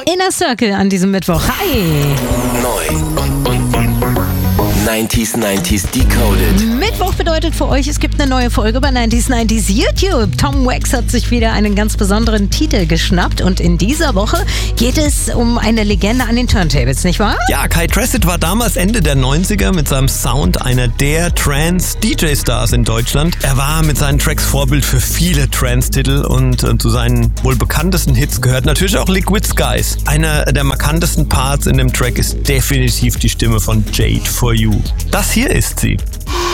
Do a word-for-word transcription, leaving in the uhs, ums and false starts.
Inner Circle an diesem Mittwoch. Hi! Neu und neunzig neunzig Decoded. Mittwoch bedeutet für euch, es gibt eine neue Folge bei neunzig neunzig YouTube. Tom Wax hat sich wieder einen ganz besonderen Titel geschnappt und in dieser Woche geht es um eine Legende an den Turntables, nicht wahr? Ja, Kai Tracid war damals Ende der neunziger mit seinem Sound einer der Trance-D J-Stars in Deutschland. Er war mit seinen Tracks Vorbild für viele Trance-Titel und äh, zu seinen wohl bekanntesten Hits gehört natürlich auch Liquid Skies. Einer der markantesten Parts in dem Track ist definitiv die Stimme von Jade For You. Das hier ist sie.